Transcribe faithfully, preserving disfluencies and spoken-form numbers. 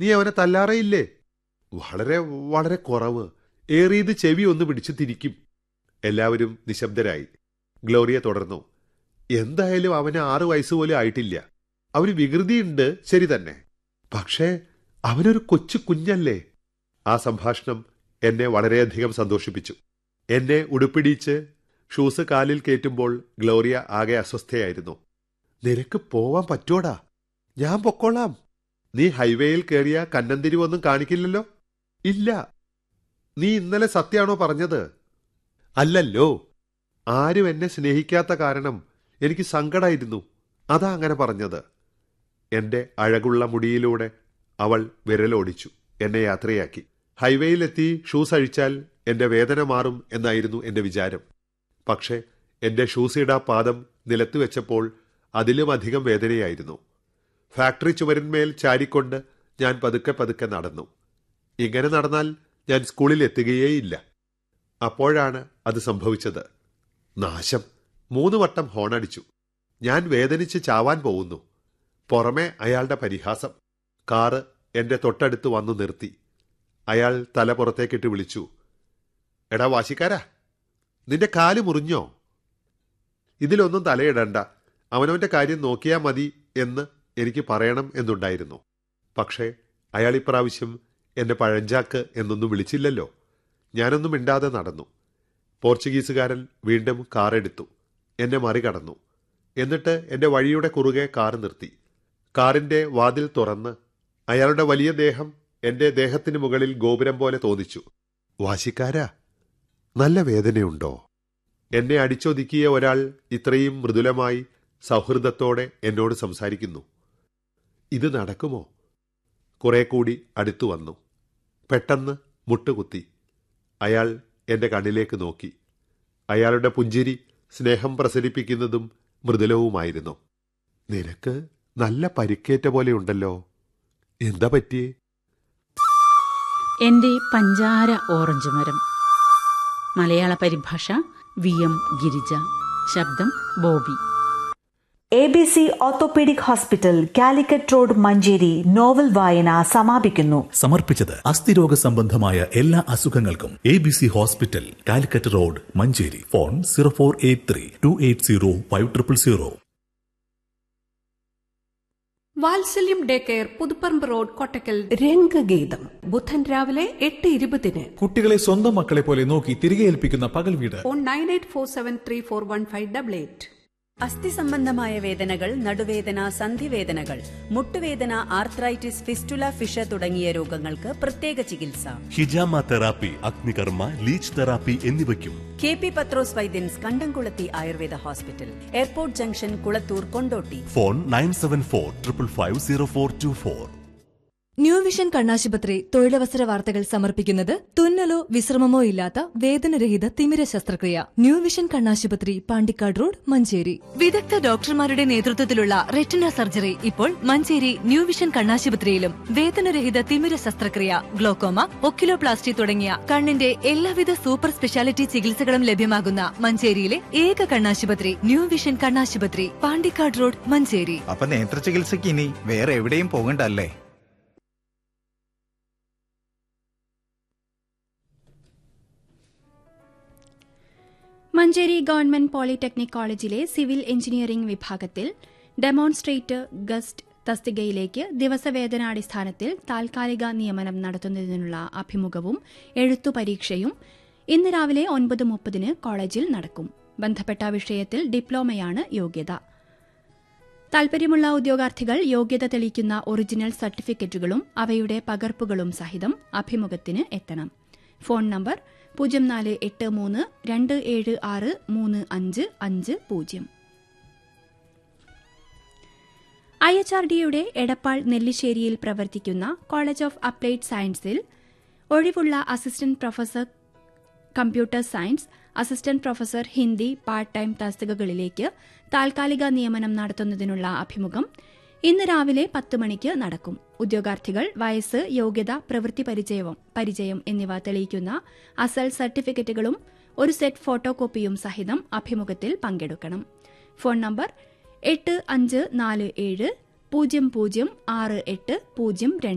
നീ അവനെ തല്ലാറയില്ലേ? വളരെ വളരെ കുറവ്. ഏറിയത് ചെവി ഒന്ന് പിടിച്ചു തിരിക്കും. എല്ലാവരും നിശബ്ദരായി. ഗ്ലോറിയ തുടർന്നു. എന്തായാലും അവന് ആറു വയസ്സുപോലും ആയിട്ടില്ല. അവന് വികൃതിയുണ്ട്, ശരി തന്നെ. പക്ഷേ അവനൊരു കൊച്ചു കുഞ്ഞല്ലേ. ആ സംഭാഷണം എന്നെ വളരെയധികം സന്തോഷിപ്പിച്ചു. എന്നെ ഉടുപ്പിടിച്ച് ഷൂസ് കാലിൽ കയറ്റുമ്പോൾ ഗ്ലോറിയ ആകെ അസ്വസ്ഥയായിരുന്നു. നിനക്ക് പോവാൻ പറ്റോടാ? ഞാൻ പൊക്കോളാം. നീ ഹൈവേയിൽ കയറിയ കന്നന്തിരിവൊന്നും കാണിക്കില്ലല്ലോ? ഇല്ല. നീ ഇന്നലെ സത്യാണോ പറഞ്ഞത്? അല്ലല്ലോ. ആരും എന്നെ സ്നേഹിക്കാത്ത കാരണം എനിക്ക് സങ്കടമായിരുന്നു. അതാ അങ്ങനെ പറഞ്ഞത്. എന്റെ അഴകുള്ള മുടിയിലൂടെ അവൾ വിരലോടിച്ചു. എന്നെ യാത്രയാക്കി. ഹൈവേയിലെത്തി ഷൂസ് അഴിച്ചാൽ എന്റെ വേദന മാറും എന്നായിരുന്നു എന്റെ വിചാരം. പക്ഷേ എന്റെ ഷൂസിടാ പാദം നിലത്ത് വെച്ചപ്പോൾ അതിലും അധികം വേദനയായിരുന്നു. ഫാക്ടറി ചുവരിന്മേൽ ചാരിക്കൊണ്ട് ഞാൻ പതുക്കെ പതുക്കെ നടന്നു. ഇങ്ങനെ നടന്നാൽ ഞാൻ സ്കൂളിൽ എത്തുകയേയില്ല. അപ്പോഴാണ് അത് സംഭവിച്ചത്. നാശം! മൂന്ന് വട്ടം ഹോണടിച്ചു. ഞാൻ വേദനിച്ച് ചാവാൻ പോകുന്നു. പുറമെ അയാളുടെ പരിഹാസം. കാറ് എന്റെ തൊട്ടടുത്ത് വന്നു നിർത്തി. അയാൾ തല പുറത്തേക്കിട്ട് വിളിച്ചു. എടാ വാശിക്കാരാ, നിന്റെ കാല് മുറിഞ്ഞോ? ഇതിലൊന്നും തലയിടണ്ട, അവനവന്റെ കാര്യം നോക്കിയാ മതി എന്ന് എനിക്ക് പറയണം എന്നുണ്ടായിരുന്നു. പക്ഷേ അയാൾ ഇപ്രാവശ്യം എന്നെ പഴഞ്ചാക്ക് എന്നൊന്നും വിളിച്ചില്ലല്ലോ. ഞാനൊന്നും മിണ്ടാതെ നടന്നു. പോർച്ചുഗീസുകാരൻ വീണ്ടും കാറെടുത്തു. എന്നെ മറികടന്നു. എന്നിട്ട് എന്റെ വഴിയുടെ കുറുകെ കാർ നിർത്തി. കാറിന്റെ വാതിൽ തുറന്ന് അയാളുടെ വലിയ ദേഹം എന്റെ ദേഹത്തിന് മുകളിൽ ഗോപുരം പോലെ തോന്നിച്ചു. വാശിക്കാരാ, നല്ല വേദനയുണ്ടോ? എന്നെ അടിച്ചൊതുക്കിയ ഒരാൾ ഇത്രയും മൃദുലമായി സൗഹൃദത്തോടെ എന്നോട് സംസാരിക്കുന്നു. ഇത് നടക്കുമോ? കുറെ കൂടി അടുത്തു വന്നു. പെട്ടെന്ന് മുട്ടുകുത്തി. അയാൾ എന്റെ കണ്ണിലേക്ക് നോക്കി. അയാളുടെ പുഞ്ചിരി സ്നേഹം പ്രസരിപ്പിക്കുന്നതും മൃദുലവുമായിരുന്നു. നിനക്ക് നല്ല പരിക്കേറ്റ പോലെയുണ്ടല്ലോ. എന്താ പറ്റിയേ? എന്റെ പഞ്ചാര ഓറഞ്ച് മരം. മലയാള പരിഭാഷ വി എം ഗിരിജ. ശബ്ദം Bobby. A B C orthopaedic hospital, Calicut road, Manjeri novel വായന സമാപിക്കുന്നു. സമർപ്പിച്ചത് അസ്ഥിരോഗ സംബന്ധമായ എല്ലാ അസുഖങ്ങൾക്കും A B C hospital, Calicut road, Manjeri. Phone zero four eight three to eight zero five triple zero. വാത്സല്യം day care, Puthuparamba road, Kottakkal. രംഗഗീതം ബുധൻ രാവിലെ എട്ട് ഇരുപതിന്. കുട്ടികളെ സ്വന്തം മക്കളെ പോലെ നോക്കി തിരികെ ഏൽപ്പിക്കുന്ന പകൽ വീട്. Phone nine eight four seven three four one five double eight. അസ്ഥി സംബന്ധമായ വേദനകൾ, നടുവേദന, സന്ധിവേദനകൾ, മുട്ടുവേദന, ആർത്രൈറ്റിസ്, ഫിസ്റ്റുല, ഫിഷ തുടങ്ങിയ രോഗങ്ങൾക്ക് പ്രത്യേക ചികിത്സ. ഹിജാമ തെറാപ്പി, അഗ്നികർമ്മ, ലീച്ച് തെറാപ്പി എന്നിവയ്ക്കും കെ പി പത്രോസ് വൈദ്യൻസ്, കണ്ടംകുളത്തി Ayurveda hospital, airport junction, Kulathur, Kondotty. Phone nine seven four triple five zero four to four. New vision കണ്ണാശുപത്രി തൊഴിലവസര വാർത്തകൾ സമർപ്പിക്കുന്നത് തുന്നലോ വിശ്രമമോ ഇല്ലാത്ത വേദനരഹിത തിമിര ശസ്ത്രക്രിയ. ന്യൂ വിഷൻ കണ്ണാശുപത്രി, പാണ്ടിക്കാട് റോഡ്, മഞ്ചേരി. വിദഗ്ധ ഡോക്ടർമാരുടെ നേതൃത്വത്തിലുള്ള റെറ്റിന സർജറി ഇപ്പോൾ മഞ്ചേരി ന്യൂ വിഷൻ കണ്ണാശുപത്രിയിലും. വേദനരഹിത തിമിര ശസ്ത്രക്രിയ, ഗ്ലോക്കോമ, ഒക്കിലോപ്ലാസ്റ്റി തുടങ്ങിയ കണ്ണിന്റെ എല്ലാവിധ സൂപ്പർ സ്പെഷ്യാലിറ്റി ചികിത്സകളും ലഭ്യമാകുന്ന മഞ്ചേരിയിലെ ഏക കണ്ണാശുപത്രി ന്യൂ വിഷൻ കണ്ണാശുപത്രി, പാണ്ടിക്കാട് റോഡ്, മഞ്ചേരി. അപ്പൊ നേത്ര ചികിത്സയ്ക്ക് ഇനി വേറെ എവിടെയും പോകണ്ടല്ലേ? മഞ്ചേരി ഗവൺമെന്റ് പോളിടെക്നിക് കോളേജിലെ സിവിൽ എഞ്ചിനീയറിംഗ് വിഭാഗത്തിൽ ഡെമോൺസ്ട്രേറ്റർ ഗസ്റ്റ് തസ്തികയിലേക്ക് ദിവസവേതനാടിസ്ഥാനത്തിൽ താൽക്കാലിക നിയമനം നടത്തുന്നതിനുള്ള അഭിമുഖവും എഴുത്തു പരീക്ഷയും ഇന്ന് രാവിലെ ഒൻപത് മുപ്പതിന് കോളേജിൽ നടക്കും. ബന്ധപ്പെട്ട വിഷയത്തിൽ ഡിപ്ലോമയാണ് യോഗ്യത. താൽപര്യമുള്ള ഉദ്യോഗാർത്ഥികൾ യോഗ്യത തെളിയിക്കുന്ന ഒറിജിനൽ സർട്ടിഫിക്കറ്റുകളും അവയുടെ പകർപ്പുകളും സഹിതം അഭിമുഖത്തിന് എത്തണം. ഫോൺ നമ്പർ പൂജ്യം നാല് എട്ട് മൂന്ന് രണ്ട് ഏഴ് ആറ് മൂന്ന് അഞ്ച് അഞ്ച് പൂജ്യം. ഐ എച്ച് ആർ ഡിയുടെ എടപ്പാൾ നെല്ലിശ്ശേരിയിൽ പ്രവർത്തിക്കുന്ന കോളേജ് ഓഫ് അപ്ലൈഡ് സയൻസിൽ ഒഴിവുള്ള assistant professor computer science, assistant professor Hindi part time തസ്തികകളിലേക്ക് താൽക്കാലിക നിയമനം നടത്തുന്നതിനുള്ള അഭിമുഖം ഇന്ന് രാവിലെ പത്ത് മണിക്ക് നടക്കും. ഉദ്യോഗാർത്ഥികൾ വയസ്സ്, യോഗ്യത, പ്രവൃത്തി പരിചയം പരിചയം എന്നിവ തെളിയിക്കുന്ന അസൽ സർട്ടിഫിക്കറ്റുകളും ഒരു സെറ്റ് ഫോട്ടോ കോപ്പിയും സഹിതം അഭിമുഖത്തിൽ പങ്കെടുക്കണം. ഫോൺ നമ്പർ എട്ട് അഞ്ച് നാല് ഏഴ് പൂജ്യം പൂജ്യം ആറ് എട്ട് പൂജ്യം രണ്ട്.